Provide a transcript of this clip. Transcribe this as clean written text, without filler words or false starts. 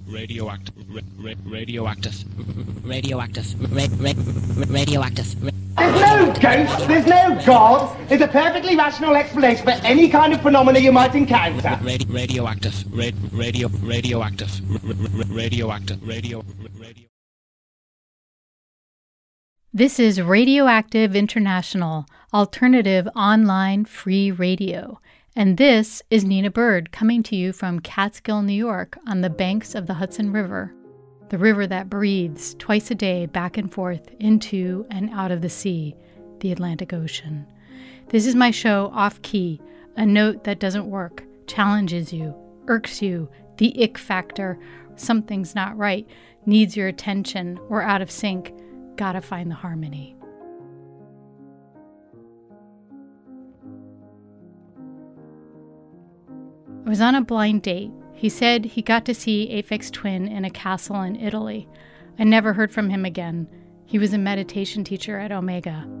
Radioactive. There's no ghost, there's no God. There's a perfectly rational explanation for any kind of phenomena you might encounter. Radioactive. This is Radioactive International, alternative online free radio. And this is Nina Bird coming to you from Catskill, New York, on the banks of the Hudson River, the river that breathes twice a day back and forth into and out of the sea, the Atlantic Ocean. This is my show Off Key, a note that doesn't work, challenges you, irks you, the ick factor, something's not right, needs your attention, or out of sync, gotta find the harmony. I was on a blind date. He said he got to see Aphex Twin in a castle in Italy. I never heard from him again. He was a meditation teacher at Omega.